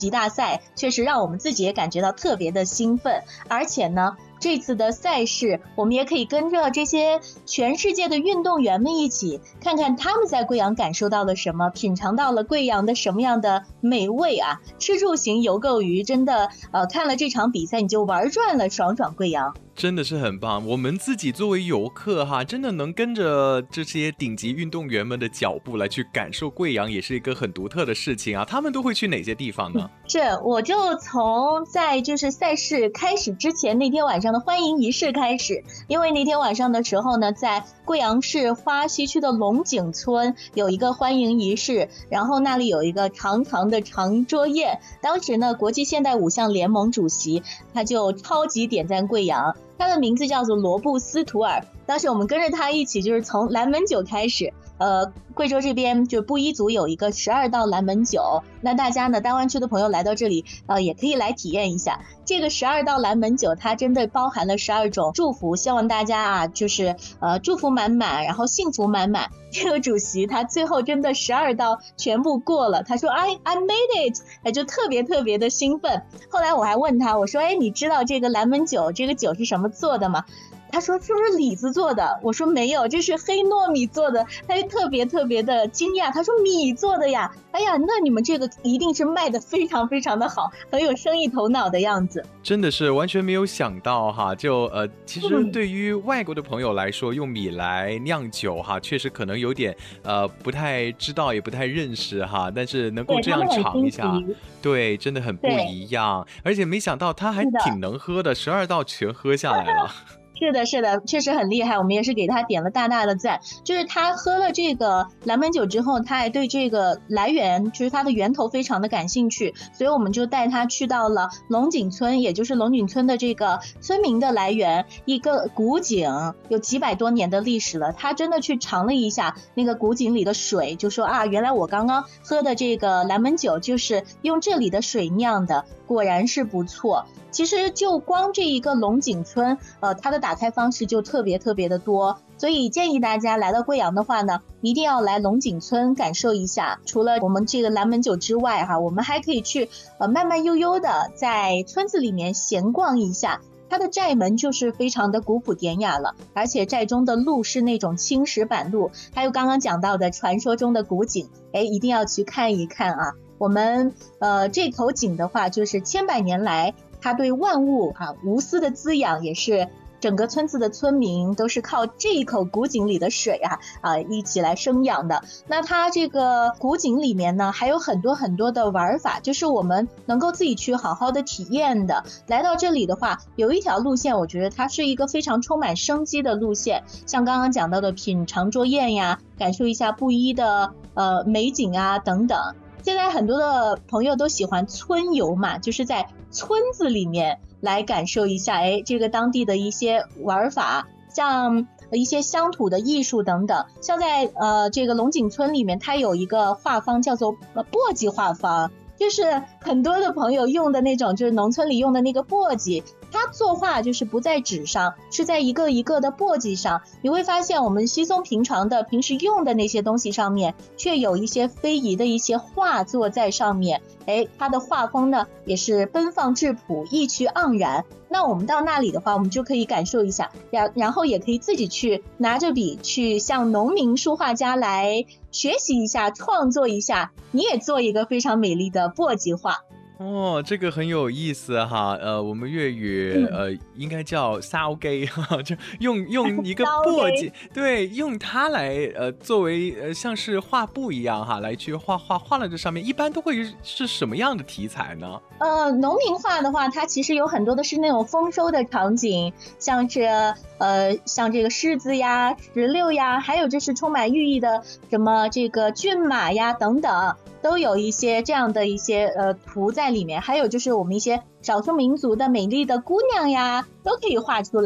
级大赛，确实让我们自己也感觉到特别的兴奋。而且呢，这次的赛事我们也可以跟着这些全世界的运动员们一起看看他们在贵阳感受到了什么，品尝到了贵阳的什么样的美味啊。吃住行游购娱，真的看了这场比赛你就玩转了爽爽贵阳， 真的是很棒。我们自己作为游客哈，真的能跟着这些顶级运动员们的脚步来去感受贵阳，也是一个很独特的事情啊。他们都会去哪些地方呢？ 是，我就从在就是赛事开始之前那天晚上的欢迎仪式开始。因为那天晚上的时候呢，在贵阳市花溪区的龙井村有一个欢迎仪式，然后那里有一个长长的长桌宴。当时呢，国际现代五项联盟主席他就超级点赞贵阳，他的名字叫做罗布斯图尔。当时我们跟着他一起就是从蓝门酒开始，贵州这边就布依族有一个12道蓝门酒，那大家呢大湾区的朋友来到这里也可以来体验一下这个12道蓝门酒，它真的包含了12种祝福，希望大家啊就是祝福满满，然后幸福满满。这个主席他最后真的12道全部过了，他说I made it， 就特别特别的兴奋。后来我还问他，我说你知道这个蓝门酒这个酒是什么做的吗？他说是不是李子做的？我说没有，这是黑糯米做的。他就特别特别的惊讶，他说米做的呀，哎呀，那你们这个一定是卖的非常非常的好，很有生意头脑的样子。 真的是完全没有想到哈，就其实对于外国的朋友来说，用米来酿酒哈，确实可能有点不太知道，也不太认识哈，但是能够这样尝一下，对，真的很不一样。而且没想到他还挺能喝的，12道全喝下来了。 是的，是的，确实很厉害，我们也是给他点了大大的赞。就是他喝了这个蓝门酒之后，他还对这个来源，就是它的源头非常的感兴趣，所以我们就带他去到了龙井村，也就是龙井村的这个村民的来源，一个古井，有几百多年的历史了。他真的去尝了一下那个古井里的水，就说原来我刚刚喝的这个蓝门酒就是用这里的水酿的，果然是不错。其实就光这一个龙井村它的打开方式就特别特别的多，所以建议大家来到贵阳的话呢，一定要来龙井村感受一下。除了我们这个蓝门酒之外我们还可以去慢慢悠悠的在村子里面闲逛一下。它的寨门就是非常的古朴典雅了，而且寨中的路是那种青石板路，还有刚刚讲到的传说中的古井，一定要去看一看啊。我们这口井的话，就是千百年来它对万物无私的滋养，也是整个村子的村民都是靠这一口古井里的水一起来生养的。那它这个古井里面呢，还有很多很多的玩法，就是我们能够自己去好好的体验的。来到这里的话，有一条路线，我觉得它是一个非常充满生机的路线，像刚刚讲到的品尝桌宴呀，感受一下布依的美景啊等等。现在很多的朋友都喜欢村游嘛，就是在村子里面来感受一下这个当地的一些玩法，像一些乡土的艺术等等。像在这个龙井村里面，它有一个画坊叫做簸箕画坊，就是很多的朋友用的那种，就是农村里用的那个簸箕，它作画就是不在纸上，是在一个一个的簸箕上。你会发现我们稀松平常的平时用的那些东西上面，却有一些非遗的一些画作在上面。它的画风呢也是奔放质朴，意趣盎然。那我们到那里的话，我们就可以感受一下，然后也可以自己去拿着笔去向农民书画家来学习一下，创作一下，你也做一个非常美丽的簸箕画。 这个很有意思哈，我们粤语应该叫烧鸡哈，就用一个簸箕，对，用它来作为像是画布一样哈，来去画了这上面，一般都会是什么样的题材呢？ 农民画的话，它其实有很多的是那种丰收的场景，像是像这个柿子呀、石榴呀，还有就是充满寓意的什么这个骏马呀等等，都有一些这样的一些图在里面。还有就是我们一些少数民族的美丽的姑娘呀，都可以画出来。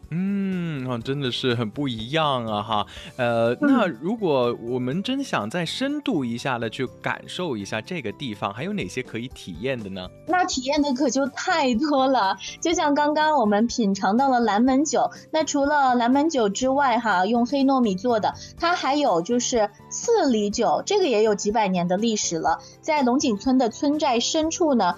真的是很不一样啊哈。那如果我们真想再深度一下的去感受一下这个地方，还有哪些可以体验的呢？ 那体验的可就太多了，就像刚刚我们品尝到了蓝门酒，那除了蓝门酒之外哈，用黑糯米做的，它还有就是刺梨酒，这个也有几百年的历史了。在龙井村的村寨深处呢，